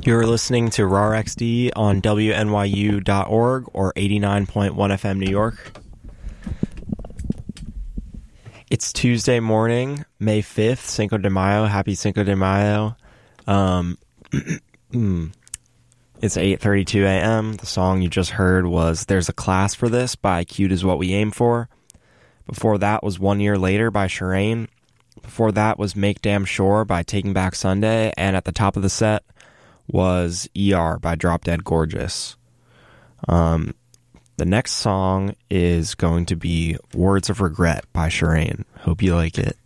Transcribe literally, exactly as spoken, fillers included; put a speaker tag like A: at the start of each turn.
A: You're listening to R A R X D on W N Y U dot org or eighty-nine point one F M New York. It's Tuesday morning, May fifth, Cinco de Mayo. Happy Cinco de Mayo. Um, it's eight thirty-two a.m. The song you just heard was There's a Class for This by Cute Is What We Aim For. Before that was One Year Later by Shireen. Before that was Make Damn Sure by Taking Back Sunday. And at the top of the set was E R by Drop Dead Gorgeous. Um, the next song is going to be Words of Regret by Shireen. Hope you like it.